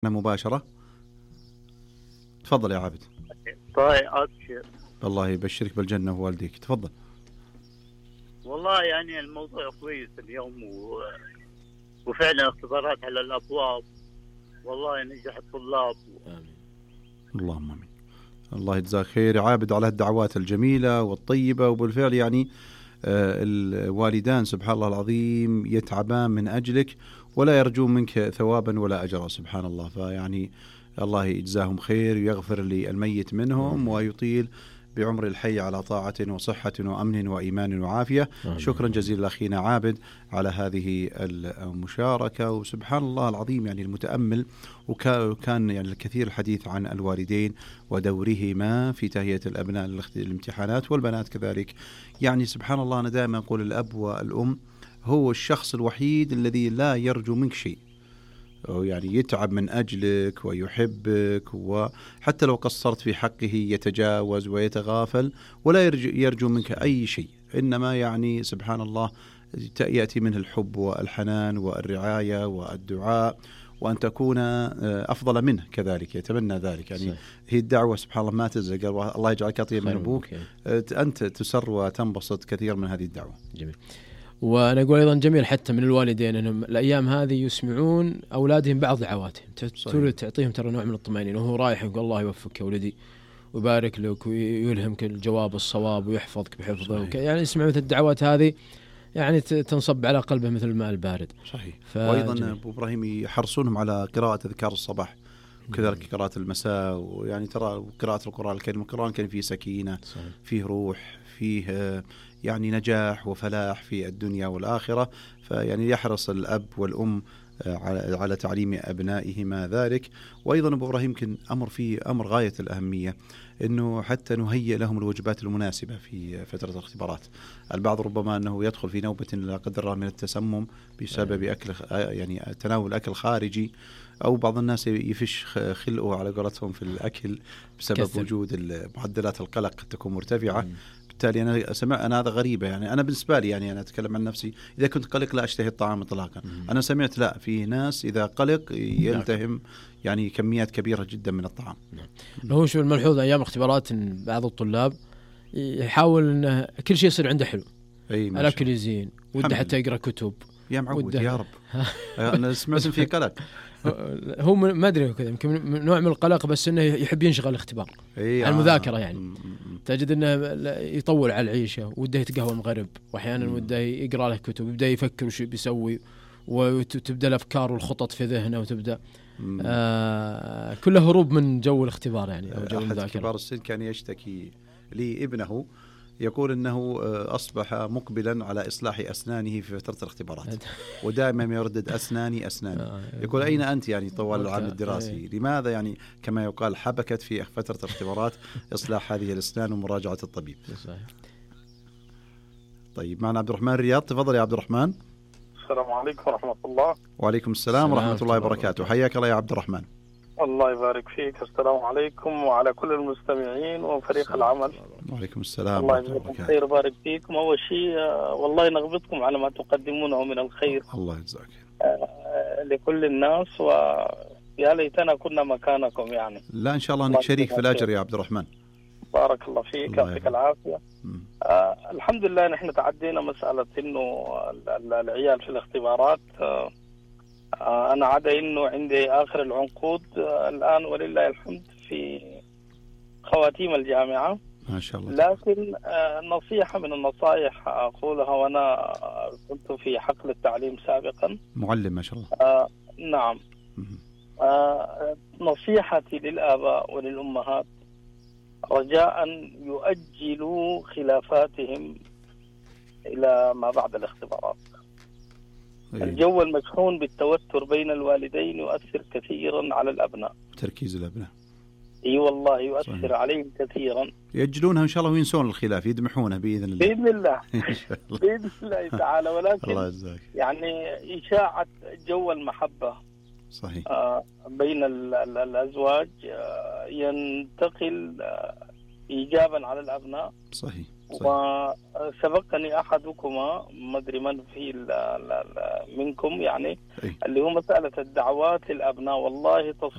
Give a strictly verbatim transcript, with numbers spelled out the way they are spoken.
معنا مباشرة. تفضل يا عابد. طيب أبشر. الله يبشرك بالجنة ووالديك. تفضل. والله يعني الموضوع كويس اليوم و... وفعلا اختبارات على الأبواب، والله نجح الطلاب. آمين. اللهم آمين. الله يجزاك خير يا عابد على الدعوات الجميلة والطيبة. وبالفعل يعني الوالدان سبحان الله العظيم يتعبان من أجلك ولا يرجون منك ثوابا ولا أجرا سبحان الله. فيعني الله يجزاهم خير ويغفر للميت منهم ويطيل بعمر الحي على طاعة وصحة وأمن وإيمان وعافية. آمين. شكرا جزيلا أخينا عابد على هذه المشاركة. وسبحان الله العظيم يعني المتأمل وكان يعني الكثير الحديث عن الوالدين ودورهما في تهيئة الأبناء للامتحانات والبنات كذلك. يعني سبحان الله أنا دائما أقول الأب والأم هو الشخص الوحيد الذي لا يرجو منك شيء، يعني يتعب من أجلك ويحبك، وحتى لو قصرت في حقه يتجاوز ويتغافل ولا يرجو منك أي شيء، إنما يعني سبحان الله يأتي منه الحب والحنان والرعاية والدعاء وأن تكون أفضل منه كذلك، يتمنى ذلك. يعني صحيح. هي الدعوة سبحان الله ما تزهق، الله يجعلك أطيب من أبوك، أنت تسر وتنبسط كثير من هذه الدعوة. جميل. وأنا أقول أيضا جميل حتى من الوالدين أنهم الأيام هذه يسمعون أولادهم بعض دعواتهم، تريد تعطيهم ترى نوع من الطمأنينة، وهو رايح يقول الله يوفقك يا ولدي ويبارك لك ويلهمك الجواب الصواب ويحفظك بحفظه، يعني يسمع مثل الدعوات هذه يعني تنصب على قلبه مثل الماء البارد. صحيح. وأيضا أبو إبراهيم يحرصونهم على قراءة أذكار الصباح وكذلك قراءة المساء، ويعني ترى قراءة القرآن الكريم، القرآن كان فيه سكينة، صحيح. فيه روح، فيه يعني نجاح وفلاح في الدنيا والآخرة. فيعني يحرص الأب والأم على تعليم أبنائهما ذلك. وأيضا أبو إبراهيم كان أمر فيه أمر غاية الأهمية، أنه حتى نهيئ لهم الوجبات المناسبة في فترة الاختبارات. البعض ربما أنه يدخل في نوبة لا قدر الله من التسمم بسبب أكل يعني تناول أكل خارجي، أو بعض الناس يفش خلقه على قولتهم في الأكل بسبب كثر. وجود معدلات القلق قد تكون مرتفعة. مم. بالتالي أنا سمع أنا هذا غريبة، يعني أنا بالنسبة لي يعني أنا أتكلم عن نفسي، إذا كنت قلق لا أشتهي الطعام إطلاقا. أنا سمعت لا في ناس إذا قلق يلتهم يعني كميات كبيرة جدا من الطعام. هو شو الملحوظ أيام اختبارات بعض الطلاب يحاول إنه كل شيء يصير عنده حلو، الأكل يزين، وده حتى يقرأ كتب يا معود يا رب. أنا سمعت في قلق هو ما أدري كذا يمكن نوع من القلق، بس إنه يحب ينشغل الاختبار على آه. المذاكرة يعني تجد إنه يطول على العيشة، وده يتقهوى المغرب، وأحيانا وده يقرأ له كتب، يبدأ يفكر وش بيسوي، وتبدأ الأفكار والخطط في ذهنه، وتبدأ آه كله هروب من جو الاختبار يعني أو جو المذاكرة. أحد كبار السن كان يشتكي لي ابنه يقول أنه أصبح مقبلا على إصلاح أسنانه في فترة الاختبارات، ودائما يردد أسناني أسناني. يقول أين أنت يعني طوال العام الدراسي؟ لماذا يعني كما يقال حبكت في فترة الاختبارات إصلاح هذه الأسنان ومراجعة الطبيب؟ طيب معنا عبد الرحمن رياض. تفضل يا عبد الرحمن. السلام عليكم ورحمة الله. وعليكم السلام ورحمة الله وبركاته. حياك الله يا عبد الرحمن. الله يبارك فيك. السلام عليكم وعلى كل المستمعين وفريق العمل. وعليكم السلام. الله يجزاكم خير وبارك فيكم. أول شيء والله نغبطكم على ما تقدمونه من الخير. الله يجزاك. لكل الناس، ويا ليتنا كنا مكانكم يعني. لا إن شاء الله أنك شريك في الأجر يا عبد الرحمن. بارك الله فيك، يعطيك العافية. آه الحمد لله نحن تعدينا مسألة إنه العيال في الاختبارات. آه أنا عدا إنه عندي آخر العنقود آه الآن ولله الحمد في خواتيم الجامعة ما شاء الله. لكن آه نصيحة من النصائح أقولها، وأنا كنت في حقل التعليم سابقا معلم ما شاء الله. آه نعم. آه نصيحتي للآباء وللأمهات رجاء يؤجلوا خلافاتهم إلى ما بعد الاختبارات. أيه. الجو المشحون بالتوتر بين الوالدين يؤثر كثيرا على الأبناء، تركيز الأبناء اي أيوة والله يؤثر صحيح. عليهم كثيرا. يأجلونها إن شاء الله وينسون الخلاف، يدمحونه بإذن الله. بإذن الله بإذن الله تعالى. ولكن الله يجزاك. يعني إشاعة جو المحبة صحيح آه بين ال ال الأزواج آه ينتقل آه إيجابا على الأبناء. صحيح. وسبقني أحدكما ما أدري من في ال ال ال منكم يعني أي. اللي هو مسألة الدعوات للأبناء. والله تصل